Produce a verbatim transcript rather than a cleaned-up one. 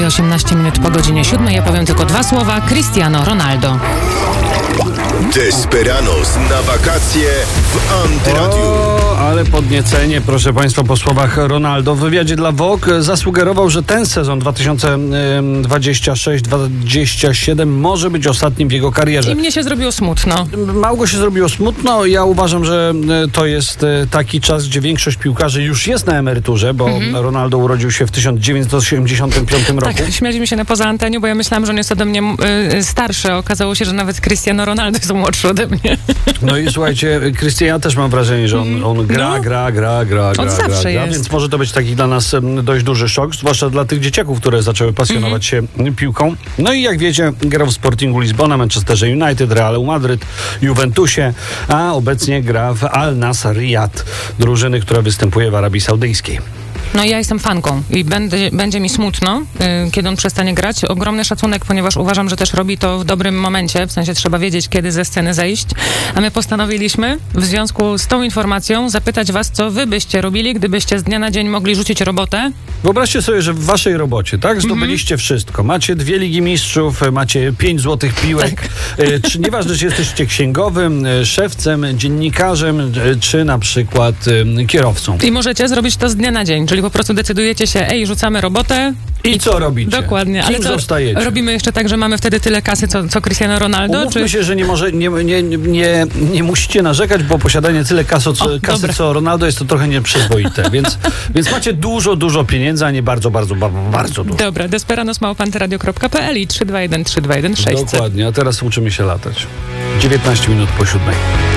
osiemnaście minut po godzinie siódmej. Ja powiem tylko dwa słowa. Cristiano Ronaldo. Desperados na wakacje w Antyradiu. O, ale podniecenie, proszę Państwa, po słowach Ronaldo. W wywiadzie dla Vogue zasugerował, że ten sezon dwa tysiące dwudziesty szósty dwudziesty siódmy może być ostatnim w jego karierze. I mnie się zrobiło smutno. Mało się zrobiło smutno. Ja uważam, że to jest taki czas, gdzie większość piłkarzy już jest na emeryturze, bo mhm. Ronaldo urodził się w tysiąc dziewięćset osiemdziesiątym piątym roku. Tak, śmialiśmy się na poza anteniu, bo ja myślałam, że on jest ode mnie y, starszy. Okazało się, że nawet Cristiano Ronaldo jest młodszy ode mnie. No i słuchajcie, Krystian, ja też mam wrażenie, że on, on gra, no. gra, gra, gra, gra, On gra, zawsze gra, jest. więc może to być taki dla nas dość duży szok, zwłaszcza dla tych dzieciaków, które zaczęły pasjonować mm-hmm. się piłką. No i jak wiecie, grał w Sportingu Lizbona, Manchesterze United, Realu Madryt, Juventusie, a obecnie gra w Al Nassr Riyad, drużyny, która występuje w Arabii Saudyjskiej. No ja jestem fanką i będzie, będzie mi smutno, yy, kiedy on przestanie grać. Ogromny szacunek, ponieważ uważam, że też robi to w dobrym momencie, w sensie trzeba wiedzieć, kiedy ze sceny zejść. A my postanowiliśmy w związku z tą informacją zapytać was, co wy byście robili, gdybyście z dnia na dzień mogli rzucić robotę. Wyobraźcie sobie, że w waszej robocie, tak, zdobyliście mm-hmm. wszystko. Macie dwie Ligi Mistrzów, macie pięć złotych piłek. Tak. Y, czy nieważne, czy jesteście księgowym, y, szewcem, dziennikarzem, y, czy na przykład y, kierowcą. I możecie zrobić to z dnia na dzień, czyli po prostu decydujecie się, ej, rzucamy robotę. I, I co robicie? Dokładnie. Kim ale co zostajecie? Robimy jeszcze tak, że mamy wtedy tyle kasy, co, co Cristiano Ronaldo? Umówmy czy... się, że nie, może, nie, nie, nie, nie musicie narzekać, bo posiadanie tyle kasy, co, o, kasy co Ronaldo jest to trochę nieprzyzwoite. Więc, więc macie dużo, dużo pieniędzy, a nie bardzo, bardzo, bardzo, bardzo dużo. Dobra, desperados małpa antyradio kropka pe el i trzy dwa jeden trzy dwa jeden sześć. Dokładnie, a teraz uczymy się latać. dziewiętnaście minut po siódmej.